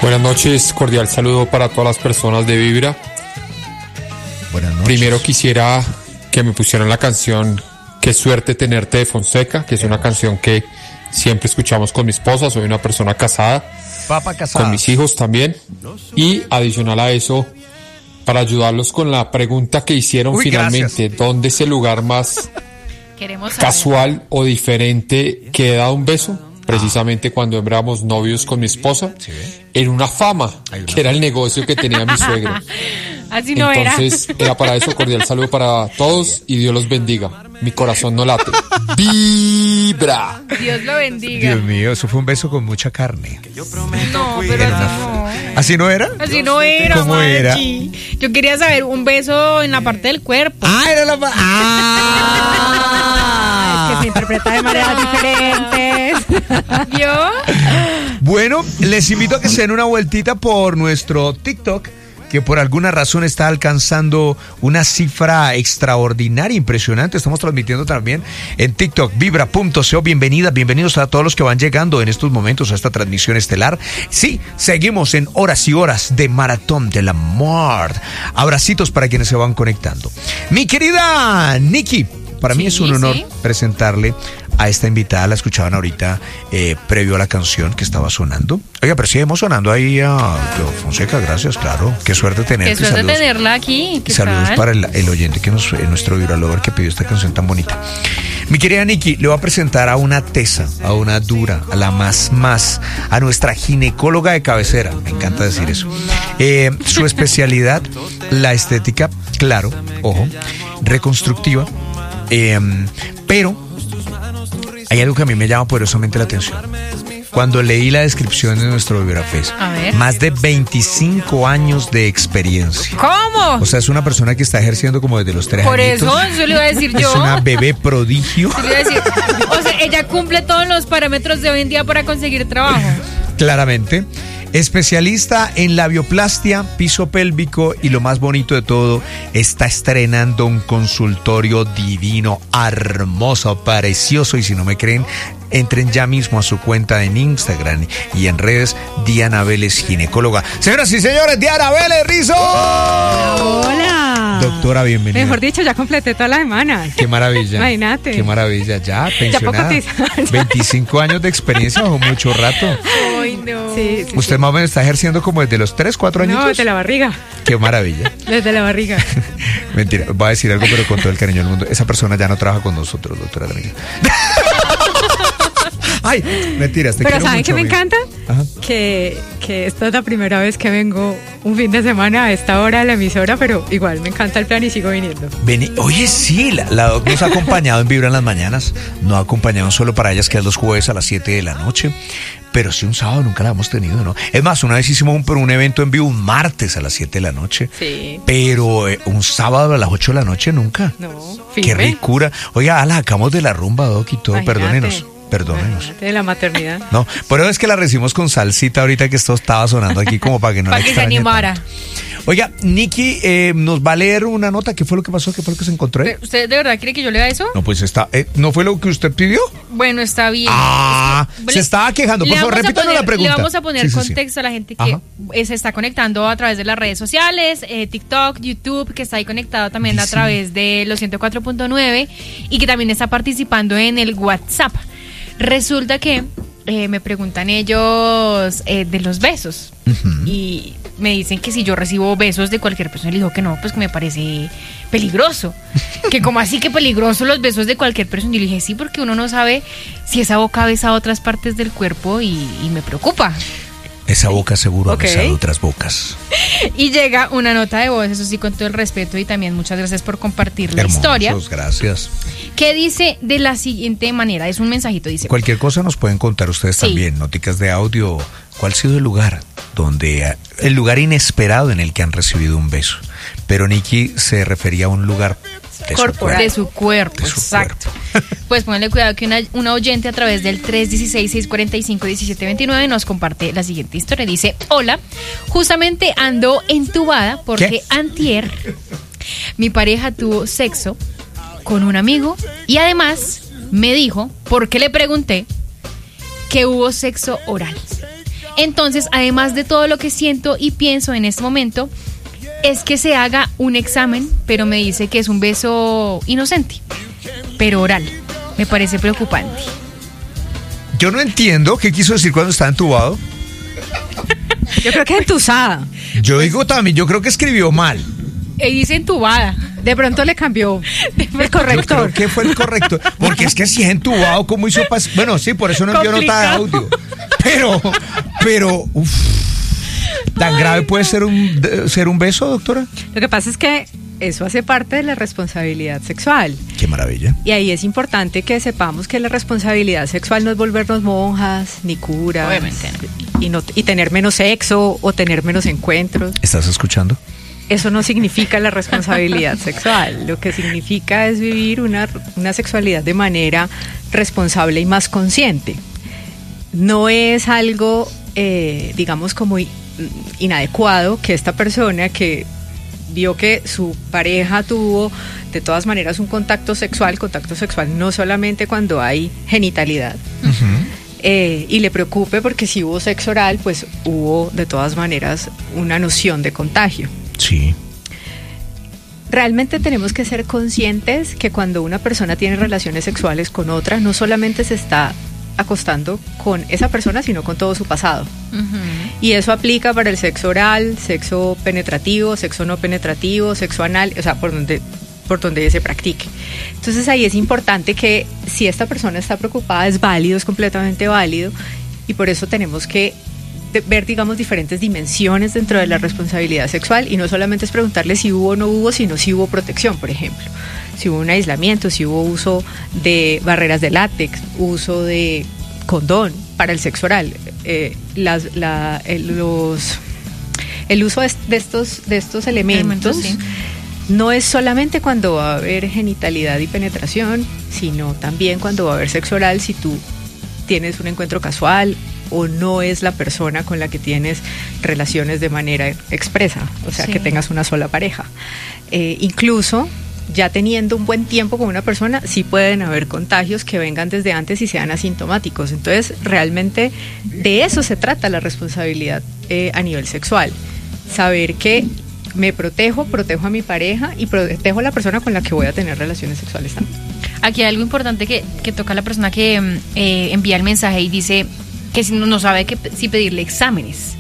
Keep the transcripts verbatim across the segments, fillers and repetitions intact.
Buenas noches, cordial saludo para todas las personas de Vibra. Buenas noches. Primero quisiera que me pusieran la canción Qué suerte tenerte de Fonseca, que es una canción que siempre escuchamos con mi esposa. Soy una persona casada, Papa casada, con mis hijos también. Y adicional a eso, para ayudarlos con la pregunta que hicieron. Uy, finalmente, gracias. ¿Dónde es el lugar más casual o diferente que he dado un beso? Precisamente cuando éramos novios con mi esposa, ¿sí? En una fama, una que era el negocio que tenía mi suegro. Así no Entonces, era. era para eso. Cordial saludo para todos y Dios los bendiga. Mi corazón no late. ¡Vibra! Dios lo bendiga. Dios mío, eso fue un beso con mucha carne. No, pero así no. ¿Así no era? Así no era, ¿Cómo Machi. era? Yo quería saber un beso en la parte del cuerpo. Ah, era la... Ah. Es que se interpreta de maneras diferentes. ¿Yo? Bueno, les invito a que se den una vueltita por nuestro TikTok, que por alguna razón está alcanzando una cifra extraordinaria, impresionante. Estamos transmitiendo también en TikTok, vibra punto co. Bienvenidas, bienvenidos a todos los que van llegando en estos momentos a esta transmisión estelar. Sí, seguimos en horas y horas de Maratón del Amor. Abracitos para quienes se van conectando. Mi querida Nikki, para sí, mí es un honor sí. presentarle a esta invitada. La escuchaban ahorita eh, previo a la canción que estaba sonando. Oiga, pero seguimos sonando ahí a Fonseca, gracias, claro. Qué suerte tenerte. Qué suerte saludos, tenerla aquí. ¿Qué saludos tal? para el, el oyente que nos, nuestro vibrador que pidió esta canción tan bonita. Mi querida Nikki, le voy a presentar a una tesa, a una dura, a la más más, a nuestra ginecóloga de cabecera. Me encanta decir eso. Eh, su especialidad, la estética, claro, ojo, reconstructiva, eh, pero hay algo que a mí me llama poderosamente la atención. Cuando leí la descripción de nuestro VibraFest, más de veinticinco años de experiencia. ¿Cómo? O sea, es una persona que está ejerciendo como desde los tres años. Por eso, eso le iba a decir yo. Es una bebé prodigio. Le iba a decir, o sea, ella cumple todos los parámetros de hoy en día para conseguir trabajo. Claramente. Especialista en labioplastia, piso pélvico y lo más bonito de todo, está estrenando un consultorio divino, hermoso, precioso. Y si no me creen, entren ya mismo a su cuenta en Instagram y en redes, Diana Vélez, ginecóloga. Señoras y señores, Diana Vélez Rizo. Hola. Doctora, bienvenida. Mejor dicho, ya completé toda la semana. Qué maravilla. Imagínate. Qué maravilla, ya pensionada. Ya poco veinticinco años de experiencia bajo mucho rato. Ay, no. Sí, sí, Usted sí. más o menos está ejerciendo como desde los tres, cuatro años. No, desde la barriga. Qué maravilla. Desde la barriga. Mentira, voy a decir algo, pero con todo el cariño del mundo. Esa persona ya no trabaja con nosotros, doctora Daniela. Ay, mentiras, te Pero quiero ¿saben mucho, qué me amiga. encanta? Ajá. Que, que esta es la primera vez que vengo un fin de semana a esta hora de la emisora, pero igual me encanta el plan y sigo viniendo. Vení, oye, sí, la, la doc nos ha acompañado en Vibra en las mañanas. No ha acompañado solo para ellas, que es los jueves a las siete de la noche. Pero sí, un sábado nunca la hemos tenido, ¿no? Es más, una vez hicimos un, un evento en vivo un martes a las siete de la noche. Sí. Pero eh, un sábado a las ocho de la noche nunca. No, Qué firme. ricura. Oiga, la sacamos de la rumba, Doc, y todo. Imagínate. Perdónenos. Perdónenos. De la maternidad. No, por eso es que la recibimos con salsita ahorita que esto estaba sonando aquí como para que no Para la que se extrañe animara. tanto. Oiga, Nikki eh, nos va a leer una nota. ¿Qué fue lo que pasó? ¿Qué fue lo que se encontró ahí? ¿Usted de verdad quiere que yo lea eso? No, pues está. Eh, ¿No fue lo que usted pidió? Bueno, está bien. Ah, Es que- se estaba quejando. Por Le favor, vamos a repítanos poner- la pregunta. Le vamos a poner Sí, sí, sí. contexto a la gente que Ajá. eh, se está conectando a través de las redes sociales, eh, TikTok, YouTube, que está ahí conectado también Sí, a sí. través de los ciento cuatro punto nueve y que también está participando en el WhatsApp. Resulta que eh, me preguntan ellos eh, de los besos Ujú. y me dicen que si yo recibo besos de cualquier persona, le digo que no, pues que me parece peligroso. Que como así que peligroso los besos de cualquier persona. Y le dije, sí, porque uno no sabe si esa boca besa otras partes del cuerpo y, y me preocupa. Esa boca seguro Ok. ha besado otras bocas. Y llega una nota de voz, eso sí, con todo el respeto y también muchas gracias por compartir la Hermosos, historia, gracias. que dice de la siguiente manera, es un mensajito, dice: Cualquier cosa nos pueden contar ustedes Sí. también, noticas de audio. ¿Cuál ha sido el lugar donde, el lugar inesperado en el que han recibido un beso? Pero Nikki se refería a un lugar de su corporal, cuerpo. de su cuerpo, De su exacto. Pues pónganle cuidado que una, una oyente a través del tres uno seis, seis cuatro cinco, uno siete dos nueve nos comparte la siguiente historia. Dice: hola, justamente ando entubada porque ¿Qué? antier mi pareja tuvo sexo con un amigo y además me dijo, porque le pregunté, que hubo sexo oral. Entonces, además de todo lo que siento y pienso en este momento, es que se haga un examen, pero me dice que es un beso inocente, pero oral. Me parece preocupante. Yo no entiendo qué quiso decir cuando estaba entubado. Yo creo que entusada. Yo digo también, yo creo que escribió mal. Y dice entubada. De pronto le cambió el corrector. Yo creo que fue el corrector. Porque es que si es entubado, ¿cómo hizo pas- Bueno, sí, por eso no envió nota de audio. Pero, pero, uff. ¿Tan Ay, grave puede no. ser un de, ser un beso, doctora? Lo que pasa es que eso hace parte de la responsabilidad sexual. Qué maravilla. Y ahí es importante que sepamos que la responsabilidad sexual no es volvernos monjas, ni curas. Obviamente no. Y, no, y tener menos sexo o tener menos encuentros. ¿Estás escuchando? Eso no significa la responsabilidad sexual. Lo que significa es vivir una, una sexualidad de manera responsable y más consciente. No es algo, eh, digamos, como inadecuado que esta persona que vio que su pareja tuvo de todas maneras un contacto sexual, contacto sexual no solamente cuando hay genitalidad, uh-huh. eh, y le preocupe porque si hubo sexo oral, pues hubo de todas maneras una noción de contagio. Sí. Realmente tenemos que ser conscientes que cuando una persona tiene relaciones sexuales con otra, no solamente se está acostando con esa persona, sino con todo su pasado. Uh-huh. Y eso aplica para el sexo oral, sexo penetrativo, sexo no penetrativo, sexo anal, o sea, por donde, por donde se practique. Entonces ahí es importante que si esta persona está preocupada, es válido, es completamente válido, y por eso tenemos que de ver, digamos, diferentes dimensiones dentro de la responsabilidad sexual, y no solamente es preguntarle si hubo o no hubo, sino si hubo protección, por ejemplo. Si hubo un aislamiento, si hubo uso de barreras de látex, uso de condón para el sexo oral, eh, las, la, el, los, el uso de estos, de estos elementos, elementos sí. No es solamente cuando va a haber genitalidad y penetración, sino también cuando va a haber sexo oral, si tú tienes un encuentro casual o no es la persona con la que tienes relaciones de manera expresa, o sea, sí. que tengas una sola pareja. Eh, incluso ya teniendo un buen tiempo con una persona, sí pueden haber contagios que vengan desde antes y sean asintomáticos. Entonces, realmente de eso se trata la responsabilidad eh, a nivel sexual. Saber que me protejo, protejo a mi pareja y protejo a la persona con la que voy a tener relaciones sexuales también. Aquí hay algo importante que, que toca la persona que eh, envía el mensaje y dice que si no, no sabe que, si pedirle exámenes.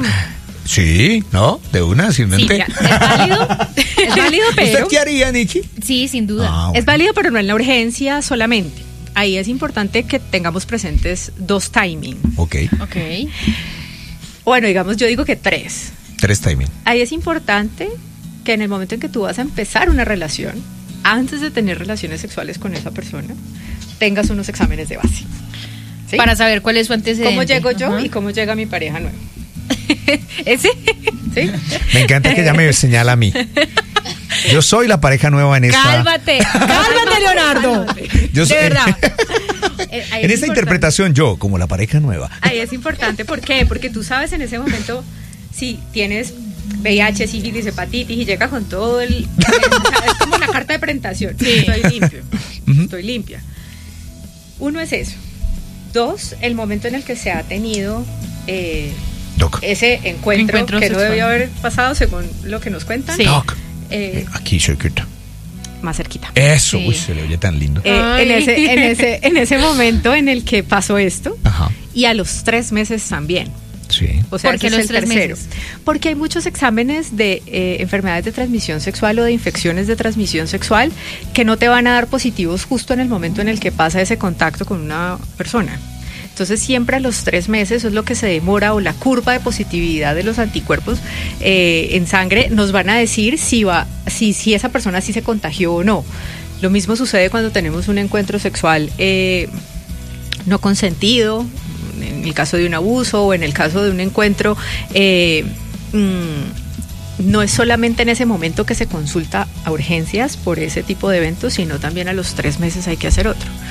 Sí, ¿no? De una, sin sí, ya, es válido, es válido, pero... ¿Usted qué haría, Nikki? Sí, sin duda. Ah, bueno. Es válido, pero no en la urgencia solamente. Ahí es importante que tengamos presentes dos timing. Ok. Ok. Bueno, digamos, yo digo que tres. Tres timing. Ahí es importante que en el momento en que tú vas a empezar una relación, antes de tener relaciones sexuales con esa persona, tengas unos exámenes de base. ¿Sí? Para saber cuál es su antecedente. Cómo llego yo uh-huh. y cómo llega mi pareja nueva. ¿Ese? ¿Sí? Me encanta que ella me señala a mí. Yo soy la pareja nueva en esta... Cálmate, cálmate, Leonardo. Yo soy... De verdad. En esta interpretación, yo, como la pareja nueva. Ahí es importante, ¿por qué? Porque tú sabes en ese momento si tienes V I H, sífilis, hepatitis y llega con todo el... Es como la carta de presentación. Sí. Estoy limpio, uh-huh. estoy limpia. Uno es eso. Dos, el momento en el que se ha tenido... Eh, Doc. Ese encuentro, encuentro que sexual. No debió haber pasado según lo que nos cuentan. Sí. Doc, eh, aquí cerquita. Más cerquita. Eso, sí. Uy, se le oye tan lindo. Eh, en, ese, en, ese, en ese momento en el que pasó esto, ajá. Y a los tres meses también. Sí. O sea, ¿por qué ese los es el tres tercero. meses? Porque hay muchos exámenes de eh, enfermedades de transmisión sexual o de infecciones de transmisión sexual que no te van a dar positivos justo en el momento en el que pasa ese contacto con una persona. Entonces siempre a los tres meses, eso es lo que se demora, o la curva de positividad de los anticuerpos eh, en sangre nos van a decir si, va, si, si esa persona sí se contagió o no. Lo mismo sucede cuando tenemos un encuentro sexual eh, no consentido, en el caso de un abuso o en el caso de un encuentro... Eh, mmm, no es solamente en ese momento que se consulta a urgencias por ese tipo de eventos, sino también a los tres meses hay que hacer otro.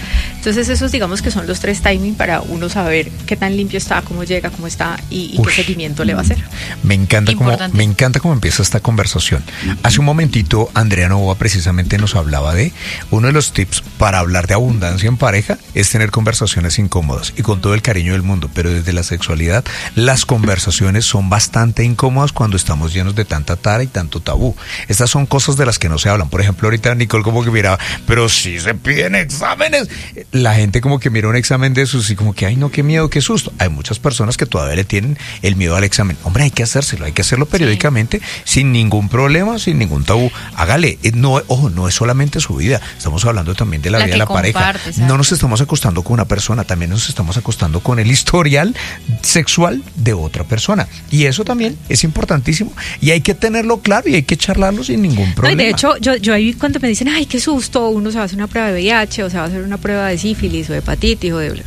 Entonces esos digamos que son los tres timing para uno saber qué tan limpio está, cómo llega, cómo está y, y qué seguimiento le va a hacer. Me encanta cómo, me encanta cómo empieza esta conversación. Hace un momentito Andrea Novoa precisamente nos hablaba de uno de los tips para hablar de abundancia en pareja es tener conversaciones incómodas y con todo el cariño del mundo, pero desde la sexualidad las conversaciones son bastante incómodas cuando estamos llenos de tanta tara y tanto tabú. Estas son cosas de las que no se hablan. Por ejemplo, ahorita Nicole como que miraba, pero si se piden exámenes. La gente como que mira un examen de esos y como que, ay no, qué miedo, qué susto. Hay muchas personas que todavía le tienen el miedo al examen. Hombre, hay que hacérselo, hay que hacerlo periódicamente, sí. sin ningún problema, sin ningún tabú. Hágale, no, ojo, no es solamente su vida, estamos hablando también de la, la vida de la pareja. ¿Sabes? No nos estamos acostando con una persona, también nos estamos acostando con el historial sexual de otra persona. Y eso también es importantísimo y hay que tenerlo claro y hay que charlarlo sin ningún problema. No, y de hecho, yo, yo ahí cuando me dicen, ay, qué susto, uno se va a hacer una prueba de V I H o se va a hacer una prueba de sífilis o de hepatitis o de...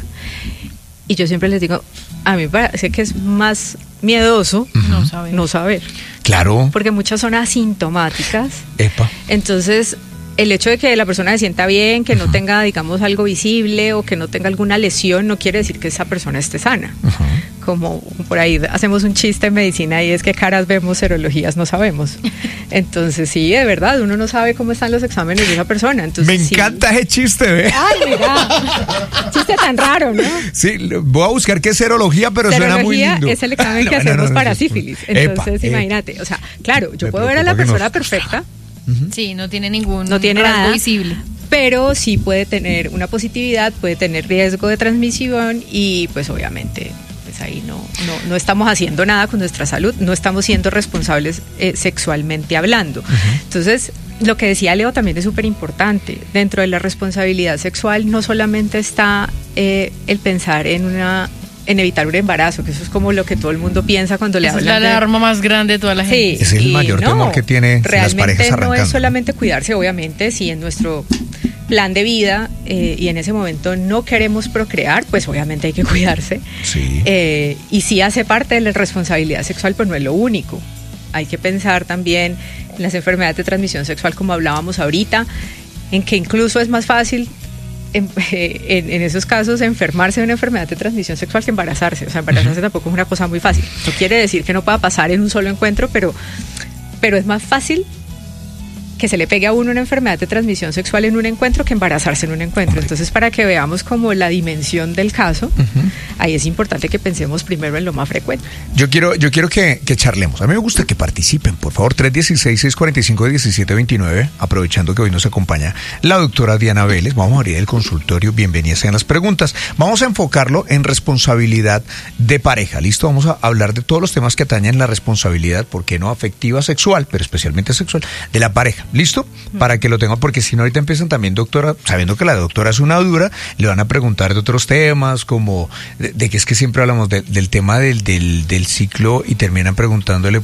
Y yo siempre les digo, a mí me parece que es más miedoso uh-huh. no saber. no saber. Claro. Porque muchas son asintomáticas. Epa. Entonces, el hecho de que la persona se sienta bien, que no uh-huh. tenga, digamos, algo visible o que no tenga alguna lesión, no quiere decir que esa persona esté sana. Uh-huh. Como por ahí hacemos un chiste en medicina y es que caras vemos, serologías no sabemos. Entonces, sí, de verdad, uno no sabe cómo están los exámenes de esa persona. Entonces, me encanta sí. ese chiste, ¿ve? Ay, mira, chiste tan raro, ¿no? Sí, voy a buscar qué es serología, pero serología suena muy lindo. Es el examen que no, hacemos no, no, no, para no, sífilis. Entonces, epa, imagínate, epa. o sea, claro, yo me puedo ver a la persona no. perfecta. Uh-huh. Sí, no tiene ningún no tiene nada visible. Pero sí puede tener una positividad, puede tener riesgo de transmisión y pues obviamente pues ahí no, no, no estamos haciendo nada con nuestra salud, no estamos siendo responsables eh, sexualmente hablando. Uh-huh. Entonces, lo que decía Leo también es súper importante. Dentro de la responsabilidad sexual no solamente está eh, el pensar en una en evitar un embarazo, que eso es como lo que todo el mundo piensa cuando le hablan. Es la de... alarma más grande de toda la gente. Sí, es el mayor no, temor que tiene las parejas arrancando. Realmente no es solamente cuidarse, obviamente, si en nuestro plan de vida eh, y en ese momento no queremos procrear, pues obviamente hay que cuidarse. Sí. Eh, y sí hace parte de la responsabilidad sexual, pero no es lo único. Hay que pensar también en las enfermedades de transmisión sexual, como hablábamos ahorita, en que incluso es más fácil En, en, en esos casos enfermarse de una enfermedad de transmisión sexual que embarazarse. O sea, embarazarse uh-huh. tampoco es una cosa muy fácil. No quiere decir que no pueda pasar en un solo encuentro, pero, pero es más fácil que se le pegue a uno una enfermedad de transmisión sexual en un encuentro que embarazarse en un encuentro. Entonces, para que veamos como la dimensión del caso, uh-huh. ahí es importante que pensemos primero en lo más frecuente. Yo quiero, yo quiero que, que charlemos. A mí me gusta que participen, por favor. tres uno seis, seis cuatro cinco, uno siete dos nueve, aprovechando que hoy nos acompaña la doctora Diana Vélez. Vamos a abrir el consultorio. Bienvenidas sean las preguntas. Vamos a enfocarlo en responsabilidad de pareja. ¿Listo? Vamos a hablar de todos los temas que atañen la responsabilidad, ¿por qué no afectiva, sexual, pero especialmente sexual, de la pareja? ¿Listo? Para que lo tengan, porque si no ahorita empiezan también, doctora, sabiendo que la doctora es una dura, le van a preguntar de otros temas, como de, de que es que siempre hablamos de, del tema del, del, del ciclo y terminan preguntándole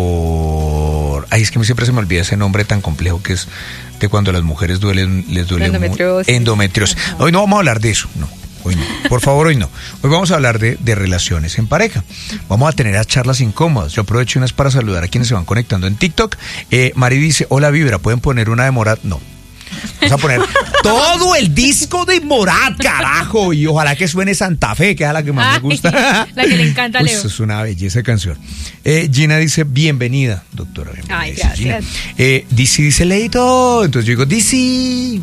por... Ay, es que siempre se me olvida ese nombre tan complejo que es de cuando las mujeres duelen, les duele endometriosis. Muy, endometriosis. Hoy no vamos a hablar de eso, no. Hoy no, por favor, hoy no. Hoy vamos a hablar de, de relaciones en pareja. Vamos a tener a charlas incómodas. Yo aprovecho unas para saludar a quienes se van conectando en TikTok. Eh, Mari dice, hola Vibra, ¿pueden poner una de Morat? No. Vamos a poner todo el disco de Morat, carajo. Y ojalá que suene Santa Fe, que es la que más Ay, me gusta. La que le encanta a Leo. Uy, es una belleza de canción. Eh, Gina dice, bienvenida, doctora. Bienvenida. Ay, gracias. Gina. Eh, Dice, dice Leito. Entonces yo digo, Dice.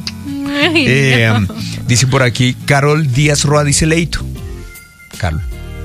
Eh, no. um, dice por aquí, Carol Díaz Roa, dice Leito. Carol,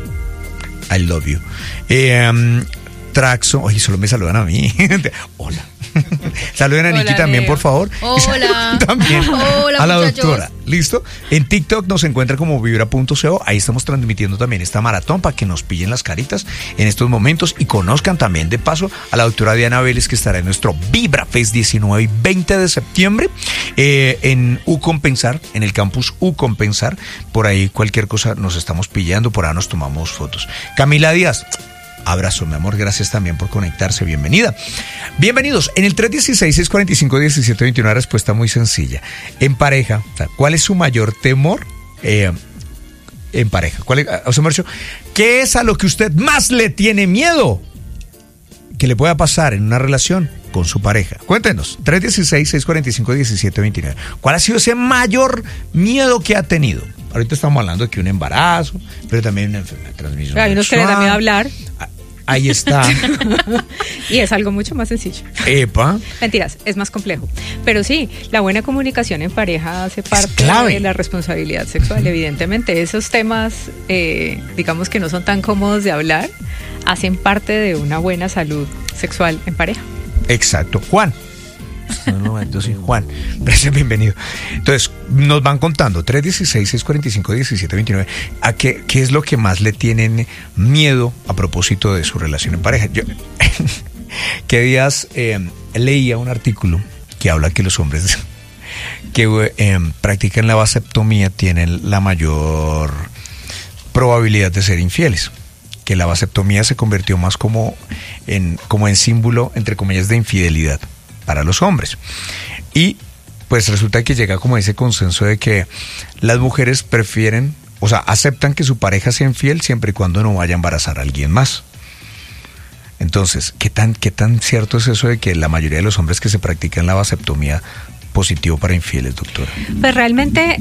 I love you. Eh, um, Traxo, oye, solo me saludan a mí. Hola. Saluden a Niki también, Leo. Por favor. Hola. También Hola, a la muchachos. doctora. ¿Listo? En TikTok nos encuentra como vibra punto co. Ahí estamos transmitiendo también esta maratón para que nos pillen las caritas en estos momentos y conozcan también de paso a la doctora Diana Vélez, que estará en nuestro Vibra Fest diecinueve y veinte de septiembre eh, en U Compensar, en el campus U Compensar. Por ahí cualquier cosa nos estamos pillando, por ahí nos tomamos fotos. Camila Díaz, abrazo, mi amor, gracias también por conectarse, bienvenida. Bienvenidos, en el tres uno seis, seis cuatro cinco, uno siete dos uno, una respuesta muy sencilla. En pareja, ¿cuál es su mayor temor eh, en pareja? ¿Cuál es, o sea, Marcio, ¿qué es a lo que usted más le tiene miedo que le pueda pasar en una relación con su pareja. Cuéntenos, tres uno seis, seis cuatro cinco, uno siete dos nueve. ¿Cuál ha sido ese mayor miedo que ha tenido? Ahorita estamos hablando de que un embarazo, pero también una enfermedad de transmisión Hay unos que les da miedo hablar. Ahí está. Y es algo mucho más sencillo. Epa. Mentiras, es más complejo. Pero sí, la buena comunicación en pareja hace parte de la responsabilidad sexual. Uh-huh. Evidentemente, esos temas, eh, digamos que no son tan cómodos de hablar, hacen parte de una buena salud sexual en pareja. Exacto. Juan. Un momento, sí, Juan, gracias, bienvenido. Entonces, nos van contando, tres uno seis, seis cuatro cinco, uno siete dos nueve, ¿a qué, qué es lo que más le tienen miedo a propósito de su relación en pareja? Yo, ¿qué días eh, leía un artículo que habla que los hombres que eh, practican la vasectomía tienen la mayor probabilidad de ser infieles? Que la vasectomía se convirtió más como en, como en símbolo, entre comillas, de infidelidad para los hombres. Y pues resulta que llega como ese consenso de que las mujeres prefieren, o sea, aceptan que su pareja sea infiel siempre y cuando no vaya a embarazar a alguien más. Entonces, ¿qué tan, qué tan cierto es eso de que la mayoría de los hombres que se practican la vasectomía positivo para infieles, doctora? Pues realmente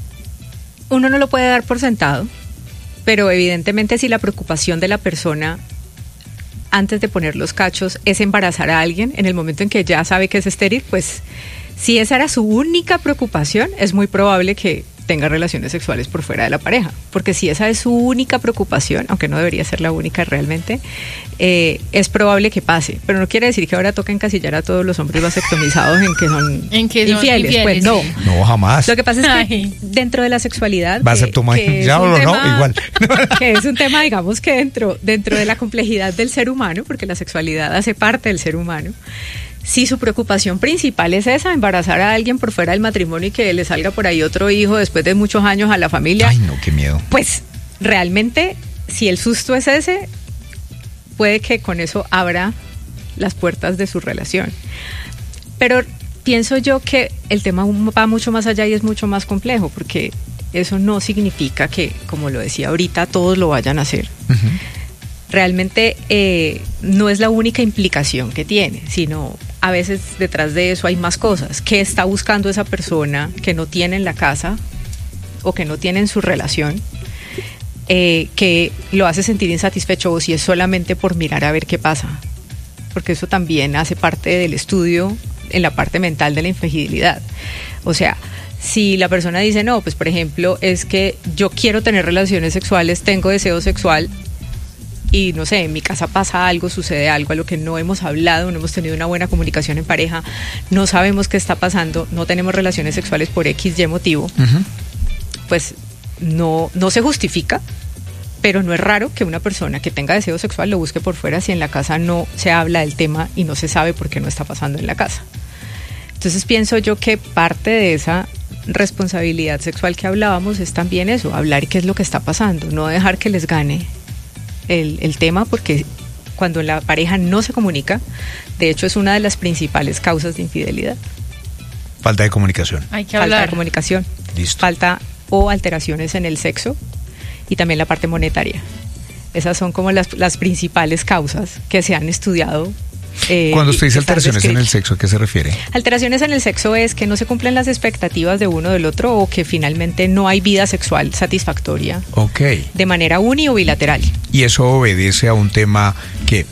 uno no lo puede dar por sentado, pero evidentemente si la preocupación de la persona antes de poner los cachos es embarazar a alguien, en el momento en que ya sabe que es estéril, pues si esa era su única preocupación, es muy probable que tenga relaciones sexuales por fuera de la pareja, porque si esa es su única preocupación, aunque no debería ser la única realmente, eh, es probable que pase, pero no quiere decir que ahora toca encasillar a todos los hombres vasectomizados en que son ¿En que son infieles, infieles, pues no. Sí. No, jamás. Lo que pasa es que Ay. dentro de la sexualidad, vasectomizado o no, igual. Que es un tema, digamos, que dentro, dentro de la complejidad del ser humano, porque la sexualidad hace parte del ser humano, si su preocupación principal es esa, embarazar a alguien por fuera del matrimonio y que le salga por ahí otro hijo después de muchos años a la familia. Ay, no, qué miedo. Pues realmente, si el susto es ese, puede que con eso abra las puertas de su relación. Pero pienso yo que el tema va mucho más allá y es mucho más complejo, porque eso no significa que, como lo decía ahorita, todos lo vayan a hacer. Uh-huh. Realmente eh, no es la única implicación que tiene, sino a veces detrás de eso hay más cosas. ¿Qué está buscando esa persona que no tiene en la casa o que no tiene en su relación, eh, que lo hace sentir insatisfecho, o si es solamente por mirar a ver qué pasa? Porque eso también hace parte del estudio en la parte mental de la infidelidad. O sea, si la persona dice, no, pues por ejemplo, es que yo quiero tener relaciones sexuales, tengo deseo sexual, y no sé, en mi casa pasa algo, sucede algo a lo que no hemos hablado, no hemos tenido una buena comunicación en pareja, no sabemos qué está pasando, no tenemos relaciones sexuales por X y motivo, uh-huh. Pues no, no se justifica, pero no es raro que una persona que tenga deseo sexual lo busque por fuera si en la casa no se habla del tema y no se sabe por qué no está pasando en la casa. Entonces pienso yo que parte de esa responsabilidad sexual que hablábamos es también eso, hablar qué es lo que está pasando, no dejar que les gane El, el tema, porque cuando la pareja no se comunica, de hecho es una de las principales causas de infidelidad. Falta de comunicación. Hay que Falta hablar. de comunicación. Listo. Falta o alteraciones en el sexo y también la parte monetaria. Esas son como las, las principales causas que se han estudiado. Eh, Cuando usted dice alteraciones en el sexo, ¿a qué se refiere? Alteraciones en el sexo es que no se cumplen las expectativas de uno del otro, o que finalmente no hay vida sexual satisfactoria, okay, de manera uni o bilateral. ¿Y eso obedece a un tema que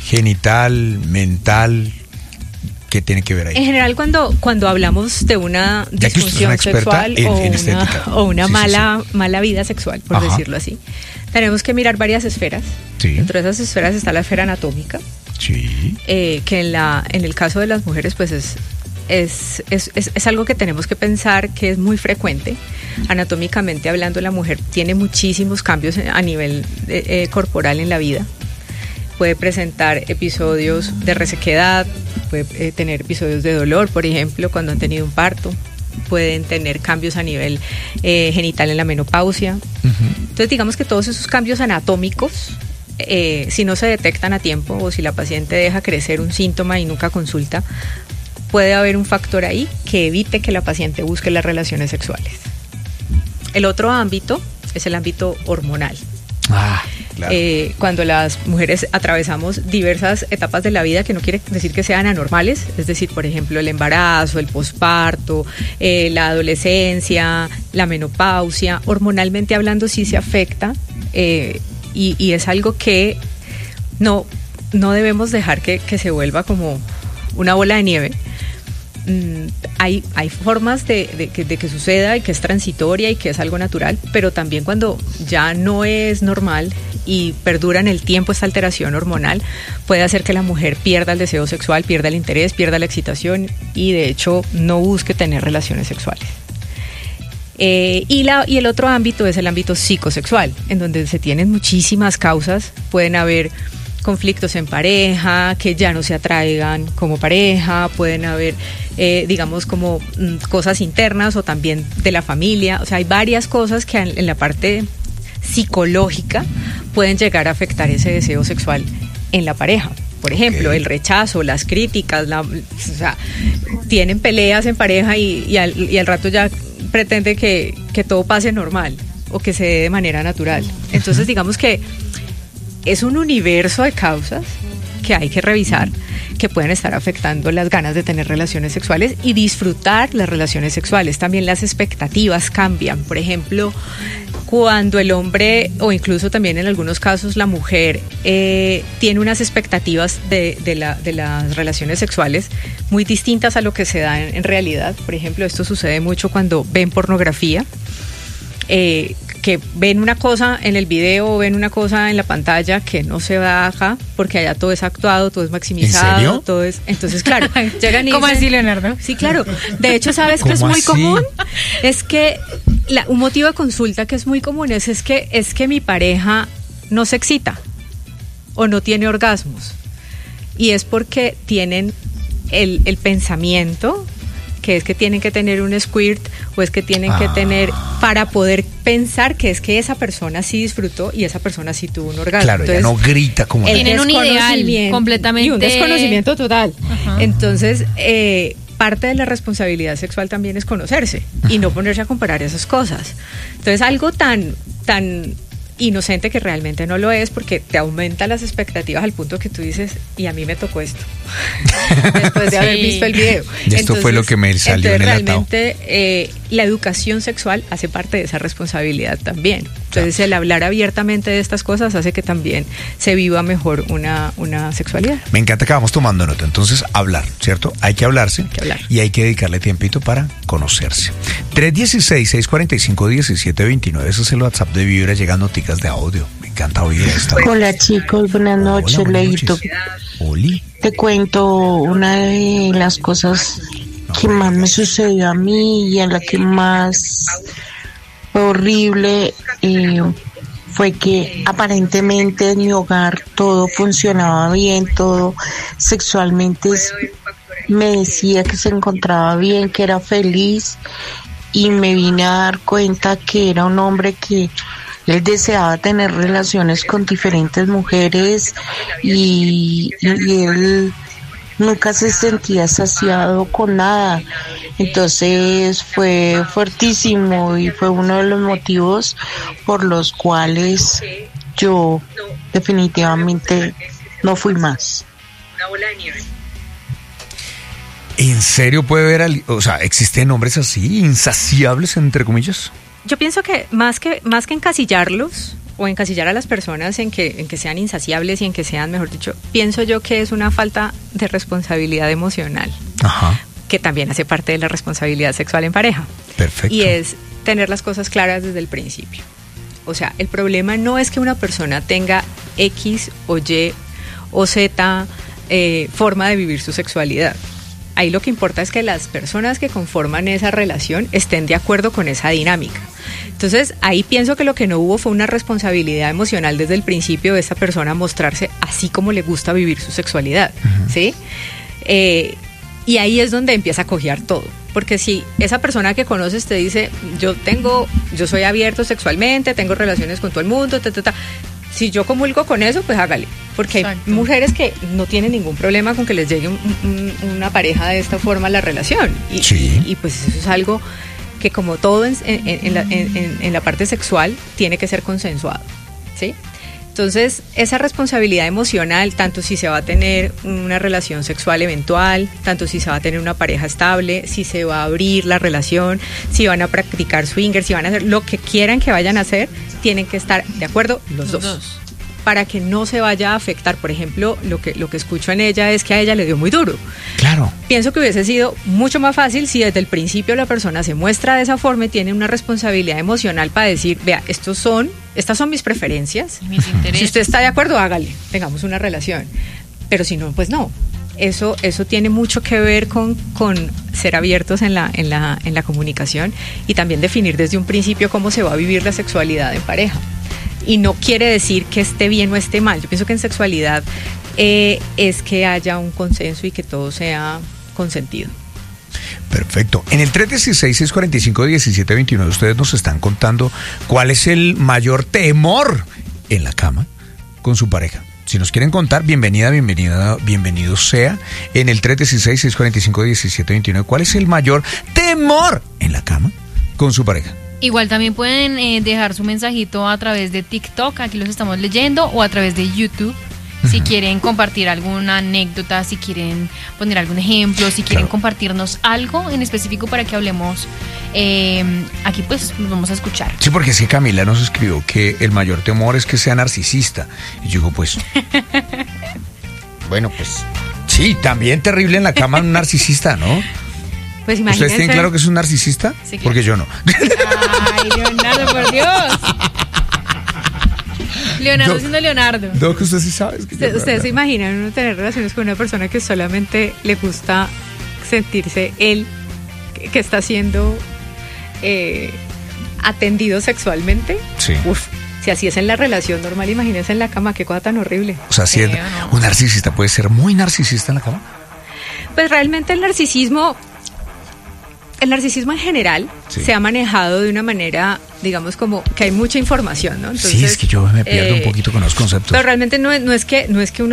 genital, mental? ¿Qué tiene que ver ahí? En general, cuando, cuando hablamos de una disfunción sexual en, o, en una, o una sí, mala, sí, sí. mala vida sexual, por Ajá. decirlo así, tenemos que mirar varias esferas. Sí. Dentro de esas esferas está la esfera anatómica. Sí. Eh, que en la en el caso de las mujeres pues es es, es es es algo que tenemos que pensar que es muy frecuente. Anatómicamente hablando, la mujer tiene muchísimos cambios a nivel eh, corporal en la vida. Puede presentar episodios de resequedad, puede eh, tener episodios de dolor, por ejemplo, cuando han tenido un parto. Pueden tener cambios a nivel eh, genital en la menopausia. Uh-huh. Entonces digamos que todos esos cambios anatómicos, Eh, si no se detectan a tiempo, o si la paciente deja crecer un síntoma y nunca consulta, puede haber un factor ahí que evite que la paciente busque las relaciones sexuales. El otro ámbito es el ámbito hormonal. Ah. Claro. Eh, cuando las mujeres atravesamos diversas etapas de la vida, que no quiere decir que sean anormales, es decir, por ejemplo, el embarazo, el posparto, eh, la adolescencia, la menopausia, hormonalmente hablando sí se afecta, eh, y, y es algo que no, no debemos dejar que, que se vuelva como una bola de nieve. Mm, hay, hay formas de, de, que, de que suceda y que es transitoria y que es algo natural, pero también cuando ya no es normal y perdura en el tiempo esta alteración hormonal, puede hacer que la mujer pierda el deseo sexual, pierda el interés, pierda la excitación y de hecho no busque tener relaciones sexuales. Eh, y, la, y el otro ámbito es el ámbito psicosexual, en donde se tienen muchísimas causas. Pueden haber conflictos en pareja, que ya no se atraigan como pareja, pueden haber, eh, digamos, como mm, cosas internas o también de la familia. O sea, hay varias cosas que en, en la parte psicológica pueden llegar a afectar ese deseo sexual en la pareja. Por ejemplo, el rechazo, las críticas, la, o sea, tienen peleas en pareja y, y, al, y al rato ya pretende que, que todo pase normal o que se dé de manera natural. Entonces, digamos que es un universo de causas que hay que revisar, que pueden estar afectando las ganas de tener relaciones sexuales y disfrutar las relaciones sexuales. También las expectativas cambian. Por ejemplo, cuando el hombre, o incluso también en algunos casos la mujer, eh, tiene unas expectativas de, de, la, de las relaciones sexuales muy distintas a lo que se da en, en realidad. Por ejemplo, esto sucede mucho cuando ven pornografía, eh, que ven una cosa en el video o ven una cosa en la pantalla que no se da acá, porque allá todo es actuado, todo es maximizado. ¿En serio? Todo es, entonces, claro, llegan y ¿Cómo dicen, así, Leonardo? Sí, claro. De hecho, ¿sabes qué es muy así? común? Es que la, un motivo de consulta que es muy común es, es, que, es que mi pareja no se excita o no tiene orgasmos. Y es porque tienen el, el pensamiento que es que tienen que tener un squirt o es que tienen ah. que tener para poder pensar que es que esa persona sí disfrutó y esa persona sí tuvo un orgasmo. Claro, ella no grita como el tienen un ideal completamente y un desconocimiento total. Ajá. Entonces, eh, parte de la responsabilidad sexual también es conocerse y no ponerse a comparar esas cosas. Entonces, algo tan tan inocente que realmente no lo es, porque te aumenta las expectativas al punto que tú dices, y a mí me tocó esto después de sí. haber visto el video. Y esto entonces, fue lo que me salió en el realmente eh, la educación sexual hace parte de esa responsabilidad también. Entonces claro. el hablar abiertamente de estas cosas hace que también se viva mejor una, una sexualidad. Me encanta que vamos tomando nota. Entonces, hablar, ¿cierto? Hay que hablarse hay que hablar. Y hay que dedicarle tiempito para conocerse. tres uno seis, seis cuatro cinco, uno siete dos nueve, ese es el WhatsApp de Vibra, llegan noticas de audio. Me encanta oír esto. Hola chicos, buenas noches, Hola, buenas Leito. noches. Oli. Te cuento una de las cosas que más me sucedió a mí y en la que más fue horrible eh, fue que aparentemente en mi hogar todo funcionaba bien, todo sexualmente me decía que se encontraba bien, que era feliz, y me vine a dar cuenta que era un hombre que él deseaba tener relaciones con diferentes mujeres y, y él nunca se sentía saciado con nada. Entonces fue fuertísimo y fue uno de los motivos por los cuales yo definitivamente no fui más. ¿En serio puede haber, o sea, existen hombres así, insaciables, entre comillas? Yo pienso que más que más que encasillarlos o encasillar a las personas en que en que sean insaciables y en que sean, mejor dicho, pienso yo que es una falta de responsabilidad emocional. Ajá. Que también hace parte de la responsabilidad sexual en pareja. Perfecto. Y es tener las cosas claras desde el principio. O sea, el problema no es que una persona tenga X o Y o Z eh, forma de vivir su sexualidad. Ahí lo que importa es que las personas que conforman esa relación estén de acuerdo con esa dinámica. Entonces, ahí pienso que lo que no hubo fue una responsabilidad emocional desde el principio de esa persona mostrarse así como le gusta vivir su sexualidad, uh-huh. ¿sí? Eh, y ahí es donde empieza a cojear todo. Porque si esa persona que conoces te dice, yo tengo, yo soy abierto sexualmente, tengo relaciones con todo el mundo, ta, ta, ta. Si yo comulgo con eso, pues hágale. Porque Exacto. hay mujeres que no tienen ningún problema con que les llegue un, un, una pareja de esta forma a la relación. Y, sí. y, y pues eso es algo que, como todo en, en, en, la, en, en la parte sexual, tiene que ser consensuado, ¿sí? Entonces, esa responsabilidad emocional, tanto si se va a tener una relación sexual eventual, tanto si se va a tener una pareja estable, si se va a abrir la relación, si van a practicar swinger, si van a hacer lo que quieran que vayan a hacer, tienen que estar de acuerdo los, los dos. dos. Para que no se vaya a afectar. Por ejemplo, lo que, lo que escucho en ella es que a ella le dio muy duro. Claro. Pienso que hubiese sido mucho más fácil si desde el principio la persona se muestra de esa forma y tiene una responsabilidad emocional para decir, vea, estos son, estas son mis preferencias. Mis intereses. Si usted está de acuerdo, hágale, tengamos una relación. Pero si no, pues no. Eso, eso tiene mucho que ver con, con ser abiertos en la, en la, en la comunicación y también definir desde un principio cómo se va a vivir la sexualidad en pareja. Y no quiere decir que esté bien o esté mal. Yo pienso que en sexualidad eh, es que haya un consenso y que todo sea consentido. Perfecto. En el tres uno seis, seis cuatro cinco, uno siete dos nueve ustedes nos están contando cuál es el mayor temor en la cama con su pareja. Si nos quieren contar, bienvenida, bienvenida, bienvenido sea. En el tres uno seis, seis cuatro cinco, uno siete dos nueve, ¿cuál es el mayor temor en la cama con su pareja? Igual también pueden eh, dejar su mensajito a través de TikTok, aquí los estamos leyendo, o a través de YouTube. Si uh-huh. quieren compartir alguna anécdota, si quieren poner algún ejemplo, si quieren claro. compartirnos algo en específico para que hablemos, eh, aquí pues nos vamos a escuchar. Sí, porque sí, Camila nos escribió que el mayor temor es que sea narcisista. Y yo digo, pues, bueno, pues, sí, también terrible en la cama un narcisista, ¿no? Pues imagínense. ¿Ustedes tienen claro que es un narcisista? Sí, claro. Porque yo no. Ay, Leonardo, por Dios. Leonardo Doc, siendo Leonardo. Doc, usted sí sabe. Es que Usted, ¿Ustedes se imaginan uno tener relaciones con una persona que solamente le gusta sentirse él, que, que está siendo eh, atendido sexualmente? Sí. Uf, si así es en la relación normal, imagínense en la cama, qué cosa tan horrible. O sea, si es, no. un narcisista puede ser muy narcisista en la cama. Pues realmente el narcisismo... El narcisismo en general sí. se ha manejado de una manera, digamos, como que hay mucha información, ¿no? Entonces, sí, es que yo me pierdo eh, un poquito con los conceptos. Pero realmente no es, no es que no es que uno